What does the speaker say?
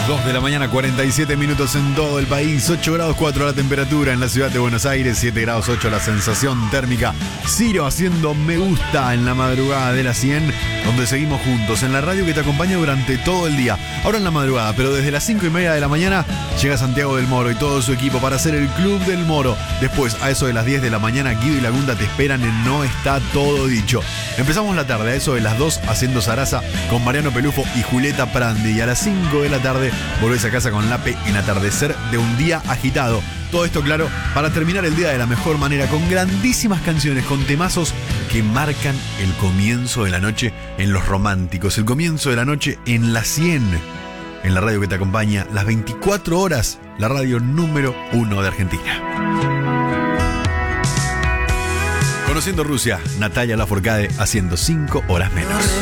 2 de la mañana, 47 minutos en todo el país, 8 grados 4 la temperatura en la ciudad de Buenos Aires, 7 grados 8 la sensación térmica. Ciro haciendo me gusta en la madrugada de las 100, donde seguimos juntos en la radio que te acompaña durante todo el día. Ahora en la madrugada, pero desde las 5:30 de la mañana llega Santiago del Moro y todo su equipo para hacer el Club del Moro. Después, a eso de las 10 de la mañana, Guido y Lagunda te esperan en No Está Todo Dicho. Empezamos la tarde a eso de las 2 haciendo Zaraza con Mariano Pelufo y Julieta Prandi, y a las 5 de la tarde volvés a casa con Lape en Atardecer de un día agitado. Todo esto, claro, para terminar el día de la mejor manera, con grandísimas canciones, con temazos que marcan el comienzo de la noche en Los Románticos, el comienzo de la noche en la 100, en la radio que te acompaña las 24 horas, la radio número 1 de Argentina. Conociendo Rusia, Natalia Lafourcade haciendo 5 horas menos.